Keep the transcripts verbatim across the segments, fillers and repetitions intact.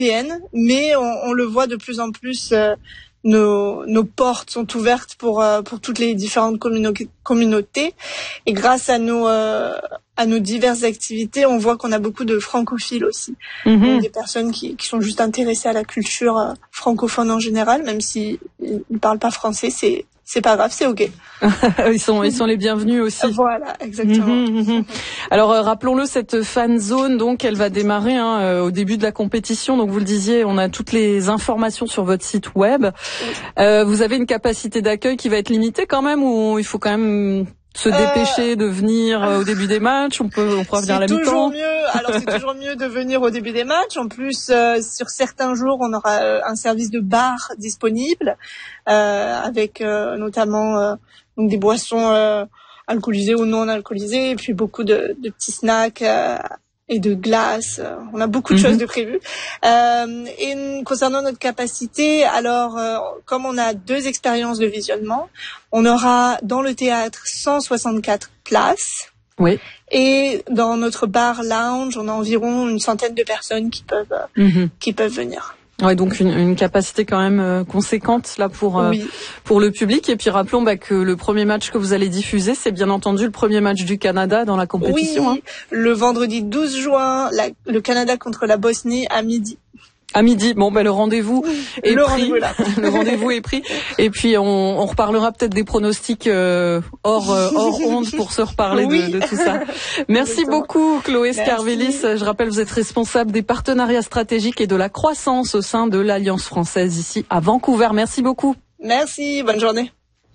mais on, on le voit de plus en plus. Euh, nos, nos portes sont ouvertes pour euh, pour toutes les différentes communautés, communautés, et grâce à nos euh, à nos diverses activités, on voit qu'on a beaucoup de francophiles aussi, mm-hmm. Donc, des personnes qui qui sont juste intéressées à la culture euh, francophone en général, même si ils parlent pas français, c'est c'est pas grave, c'est ok. ils sont ils sont les bienvenus aussi. Voilà, exactement. Mmh, mmh. Alors euh, rappelons-le, cette fan zone, donc elle va démarrer hein, euh, au début de la compétition. Donc vous le disiez, on a toutes les informations sur votre site web. Oui. Euh, vous avez une capacité d'accueil qui va être limitée quand même, ou il faut quand même se dépêcher euh... de venir au début des matchs? On peut, on pourra venir à la mi-temps. C'est toujours mieux. Alors c'est toujours mieux de venir au début des matchs. En plus, euh, sur certains jours, on aura euh, un service de bar disponible, euh, avec euh, notamment euh, donc des boissons euh, alcoolisées ou non alcoolisées, et puis beaucoup de, de petits snacks. Euh, et de glace, on a beaucoup de mmh. choses de prévues. Euh, et concernant notre capacité, alors euh, comme on a deux expériences de visionnement, on aura dans le théâtre cent soixante-quatre places. Oui. Et dans notre bar lounge, on a environ une centaine de personnes qui peuvent mmh. qui peuvent venir. Ouais, donc une, une capacité quand même euh, conséquente là pour euh, oui. pour le public. Et puis rappelons bah, que le premier match que vous allez diffuser, c'est bien entendu le premier match du Canada dans la compétition. Oui, hein. Le vendredi douze juin, la, le Canada contre la Bosnie à midi. À midi, bon ben le rendez-vous est le pris. Rendez-vous là. Le rendez-vous est pris. Et puis on, on reparlera peut-être des pronostics euh, hors euh, hors onde pour se reparler oui. de, de tout ça. Merci Exactement. beaucoup Chloé Scarvelis. Je rappelle, vous êtes responsable des partenariats stratégiques et de la croissance au sein de l'Alliance française ici à Vancouver. Merci beaucoup. Merci, bonne journée.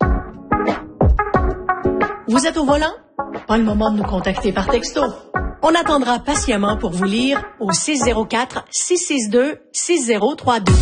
Vous êtes au volant? Pas le moment de nous contacter par texto. On attendra patiemment pour vous lire au six zéro quatre, six six deux, six zéro trois deux.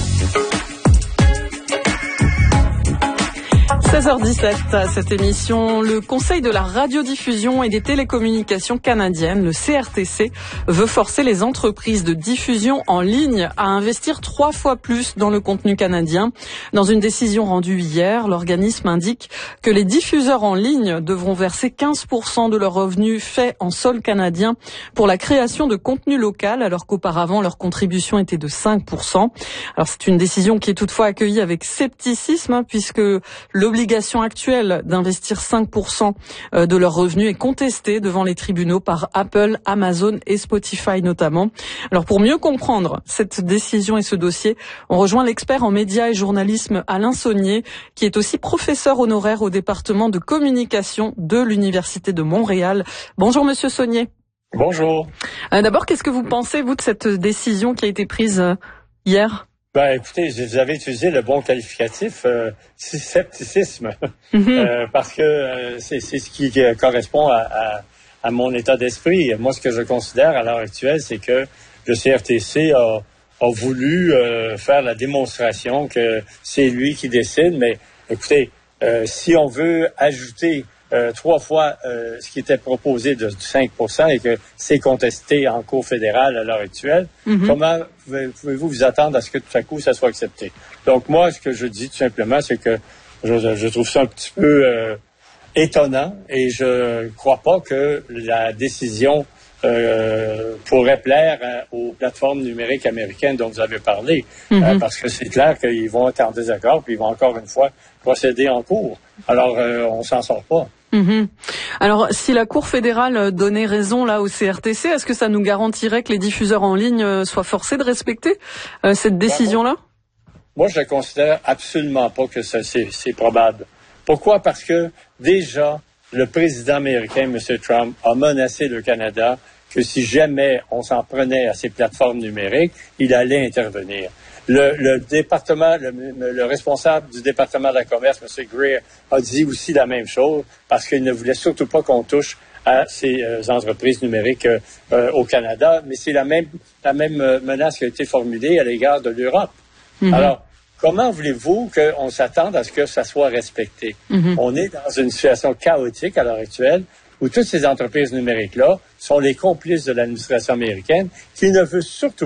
seize heures dix-sept, à cette émission, le Conseil de la radiodiffusion et des télécommunications canadiennes, le C R T C, veut forcer les entreprises de diffusion en ligne à investir trois fois plus dans le contenu canadien. Dans une décision rendue hier, l'organisme indique que les diffuseurs en ligne devront verser quinze pour cent de leurs revenus faits en sol canadien pour la création de contenu local, alors qu'auparavant leur contribution était de cinq pour cent. Alors c'est une décision qui est toutefois accueillie avec scepticisme, hein, puisque l'obligation L'obligation actuelle d'investir cinq pour cent de leurs revenus est contestée devant les tribunaux par Apple, Amazon et Spotify notamment. Alors pour mieux comprendre cette décision et ce dossier, on rejoint l'expert en médias et journalisme Alain Saunier, qui est aussi professeur honoraire au département de communication de l'Université de Montréal. Bonjour Monsieur Saunier. Bonjour. Euh, d'abord, qu'est-ce que vous pensez, vous, de cette décision qui a été prise euh, hier ? Ben, écoutez, vous avez utilisé le bon qualificatif, euh, scepticisme, mm-hmm. euh, parce que euh, c'est, c'est ce qui correspond à, à, à mon état d'esprit. Moi, ce que je considère à l'heure actuelle, c'est que le C R T C a, a voulu euh, faire la démonstration que c'est lui qui décide. Mais écoutez, euh, si on veut ajouter Euh, trois fois euh, ce qui était proposé de cinq pour cent et que c'est contesté en cour fédérale à l'heure actuelle, mm-hmm. comment pouvez-vous vous attendre à ce que tout à coup ça soit accepté? Donc moi, ce que je dis tout simplement, c'est que je, je trouve ça un petit peu euh, étonnant et je crois pas que la décision euh, pourrait plaire euh, aux plateformes numériques américaines dont vous avez parlé, mm-hmm. euh, parce que c'est clair qu'ils vont être en désaccord puis ils vont encore une fois procéder en cours. Alors, euh, on s'en sort pas. Mmh. Alors, si la Cour fédérale donnait raison là au C R T C, est-ce que ça nous garantirait que les diffuseurs en ligne soient forcés de respecter euh, cette décision-là? Moi, je ne considère absolument pas que ça, c'est, c'est probable. Pourquoi? Parce que déjà, le président américain, M. Trump, a menacé le Canada que si jamais on s'en prenait à ces plateformes numériques, il allait intervenir. Le, le département, le, le responsable du département de la commerce, M. Greer, a dit aussi la même chose parce qu'il ne voulait surtout pas qu'on touche à ces euh, entreprises numériques euh, au Canada. Mais c'est la même, la même menace qui a été formulée à l'égard de l'Europe. Mm-hmm. Alors, comment voulez-vous qu'on s'attende à ce que ça soit respecté? Mm-hmm. On est dans une situation chaotique à l'heure actuelle où toutes ces entreprises numériques-là sont les complices de l'administration américaine qui ne veut surtout pas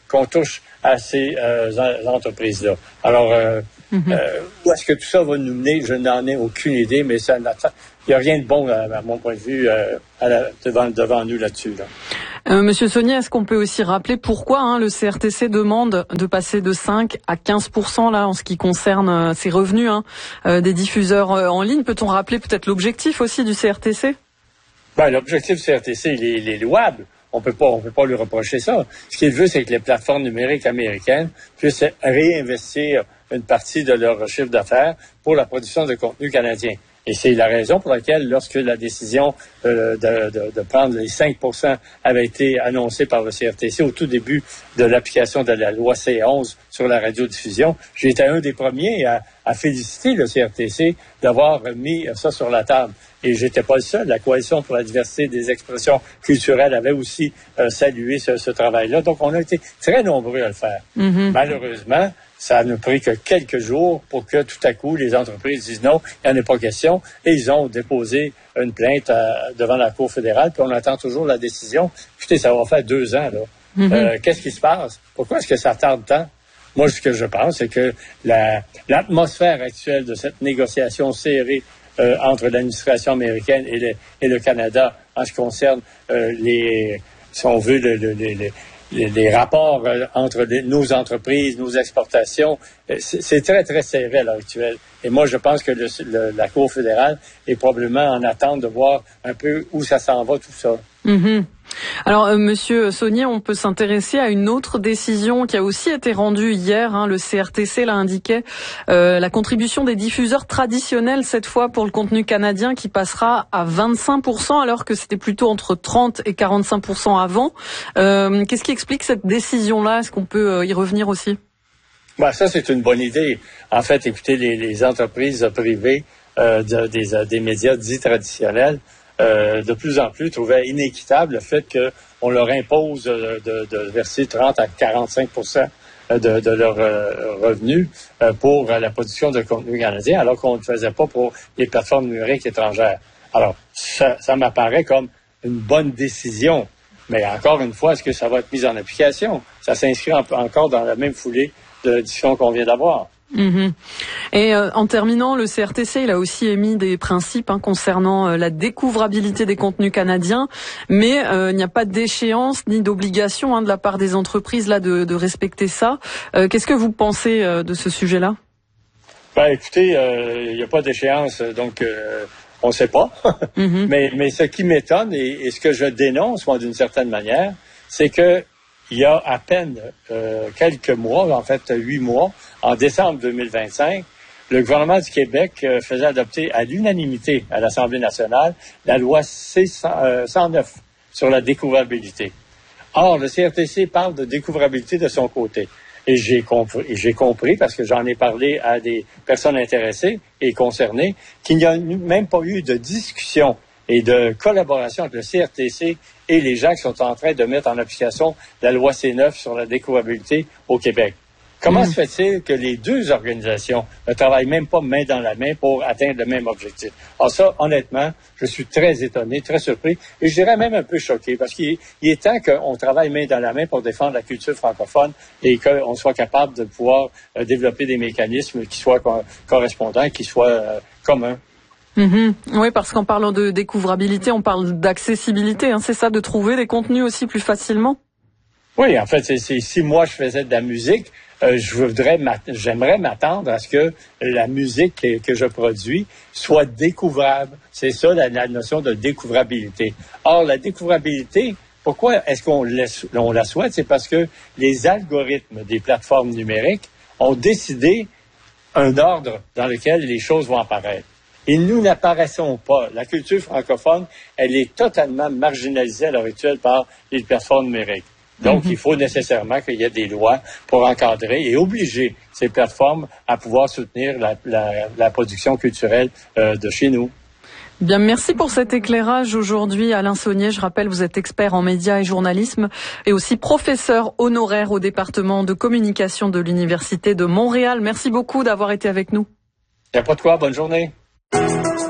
qu'on touche à ces euh, entreprises-là. Alors, euh, mm-hmm. euh, où est-ce que tout ça va nous mener? Je n'en ai aucune idée, mais ça n'attend. Il n'y a rien de bon, à, à mon point de vue, euh, à la, devant, devant nous là-dessus. Là. Euh, Monsieur Saunier, est-ce qu'on peut aussi rappeler pourquoi hein, le C R T C demande de passer de cinq à quinze pour cent là en ce qui concerne euh, ses revenus hein, euh, des diffuseurs euh, en ligne? Peut-on rappeler peut-être l'objectif aussi du C R T C? Ben, l'objectif du C R T C, il est, il est louable. On peut pas, on peut pas lui reprocher ça. Ce qu'il veut, c'est que les plateformes numériques américaines puissent réinvestir une partie de leur chiffre d'affaires pour la production de contenu canadien. Et c'est la raison pour laquelle, lorsque la décision euh, de, de, de prendre les cinq pour cent avait été annoncée par le C R T C au tout début de l'application de la loi C onze sur la radiodiffusion, j'ai été un des premiers à, à féliciter le C R T C d'avoir mis ça sur la table. Et j'étais pas le seul. La Coalition pour la diversité des expressions culturelles avait aussi euh, salué ce, ce travail-là. Donc, on a été très nombreux à le faire. Mm-hmm. Malheureusement, ça n'a pris que quelques jours pour que tout à coup, les entreprises disent non, il n'y en a pas question. Et ils ont déposé une plainte à, devant la Cour fédérale, puis on attend toujours la décision. Écoutez, ça va faire deux ans, là. Mm-hmm. Euh, qu'est-ce qui se passe? Pourquoi est-ce que ça tarde tant? Moi, ce que je pense, c'est que la, l'atmosphère actuelle de cette négociation serrée Euh, entre l'administration américaine et le, et le Canada en ce qui concerne euh, les, si on veut, le, le, le, les, les rapports euh, entre les, nos entreprises, nos exportations, euh, c'est, c'est très, très serré à l'heure actuelle. Et moi, je pense que le, le, la Cour fédérale est probablement en attente de voir un peu où ça s'en va, tout ça. Mm-hmm. Alors, euh, Monsieur Saunier, on peut s'intéresser à une autre décision qui a aussi été rendue hier. Hein, le C R T C l'a indiqué, euh, la contribution des diffuseurs traditionnels cette fois pour le contenu canadien qui passera à vingt-cinq pour cent alors que c'était plutôt entre trente et quarante-cinq pour cent avant. Euh, qu'est-ce qui explique cette décision-là? Est-ce qu'on peut euh, y revenir aussi? Ben, ça, c'est une bonne idée. En fait, écoutez, les, les entreprises privées euh, de, des, des médias dits traditionnels Euh, de plus en plus trouvaient inéquitable le fait qu'on leur impose de, de, de verser trente à quarante-cinq pour cent de, de leurs euh, revenus euh, pour la production de contenu canadien, alors qu'on ne le faisait pas pour les plateformes numériques étrangères. Alors, ça, ça m'apparaît comme une bonne décision. Mais encore une fois, est-ce que ça va être mis en application? Ça s'inscrit en, encore dans la même foulée de la discussion qu'on vient d'avoir. Mmh. Et euh, en terminant, le C R T C il a aussi émis des principes hein, concernant euh, la découvrabilité des contenus canadiens, mais euh, il n'y a pas d'échéance ni d'obligation hein, de la part des entreprises là de, de respecter ça. Euh, qu'est-ce que vous pensez euh, de ce sujet-là? Ben, écoutez, il euh, n'y a pas d'échéance, donc euh, on ne sait pas. mmh. mais, mais ce qui m'étonne et, et ce que je dénonce, moi, d'une certaine manière, c'est que il y a à peine euh, quelques mois, en fait huit mois, en décembre deux mille vingt-cinq, le gouvernement du Québec euh, faisait adopter à l'unanimité à l'Assemblée nationale la loi C cent neuf sur la découvrabilité. Or, le C R T C parle de découvrabilité de son côté. Et j'ai compris, et j'ai compris, parce que j'en ai parlé à des personnes intéressées et concernées, qu'il n'y a même pas eu de discussion et de collaboration entre le C R T C et les gens qui sont en train de mettre en application la loi C neuf sur la découvrabilité au Québec. Comment mmh. se fait-il que les deux organisations ne travaillent même pas main dans la main pour atteindre le même objectif? Alors ça, honnêtement, je suis très étonné, très surpris, et je dirais même un peu choqué, parce qu'il est, il est temps qu'on travaille main dans la main pour défendre la culture francophone et qu'on soit capable de pouvoir euh, développer des mécanismes qui soient co- correspondants, qui soient euh, communs. Mmh. Oui, parce qu'en parlant de découvrabilité, on parle d'accessibilité, hein, c'est ça, de trouver des contenus aussi plus facilement? Oui, en fait, c'est, c'est, si moi je faisais de la musique, euh, je voudrais, j'aimerais m'attendre à ce que la musique que, que je produis soit découvrable. C'est ça la, la notion de découvrabilité. Or, la découvrabilité, pourquoi est-ce qu'on laisse, on la souhaite? C'est parce que les algorithmes des plateformes numériques ont décidé un ordre dans lequel les choses vont apparaître. Et nous n'apparaissons pas. La culture francophone, elle est totalement marginalisée à l'heure actuelle par les plateformes numériques. Donc, mm-hmm. il faut nécessairement qu'il y ait des lois pour encadrer et obliger ces plateformes à pouvoir soutenir la, la, la production culturelle euh, de chez nous. Bien, merci pour cet éclairage aujourd'hui, Alain Saunier. Je rappelle, vous êtes expert en médias et journalisme et aussi professeur honoraire au département de communication de l'Université de Montréal. Merci beaucoup d'avoir été avec nous. Il n'y a pas de quoi. Bonne journée.